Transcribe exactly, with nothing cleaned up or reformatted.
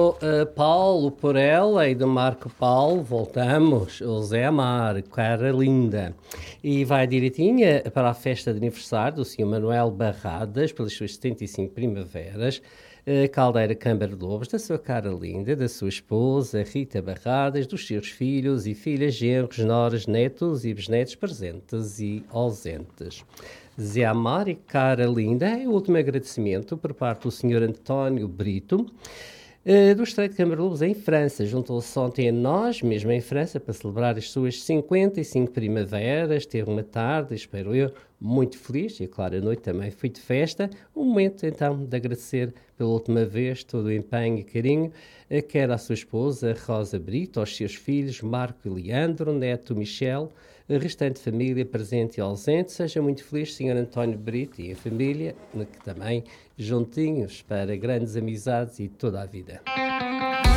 do uh, Paulo por ela e do Marco Paulo, voltamos, o Zé Amar, cara linda. E vai direitinha para a festa de aniversário do senhor Manuel Barradas, pelas suas setenta e cinco primaveras, uh, Caldeira Câmara de Lobos, da sua cara linda, da sua esposa Rita Barradas, dos seus filhos e filhas, genros, noras, netos e bisnetos presentes e ausentes. Zé Amar e cara linda, é o último agradecimento por parte do senhor António Brito, uh, do Estreito de Câmara de Lobos, em França. Juntou-se ontem a nós, mesmo em França, para celebrar as suas cinquenta e cinco primaveras. Teve uma tarde, espero eu, muito feliz, e claro, a noite também foi de festa. Um momento, então, de agradecer pela última vez todo o empenho e carinho, uh, quer à sua esposa, Rosa Brito, aos seus filhos, Marco e Leandro, neto Michel, a restante família presente e ausente. Seja muito feliz, senhor António Brito e a família, que também juntinhos para grandes amizades e toda a vida.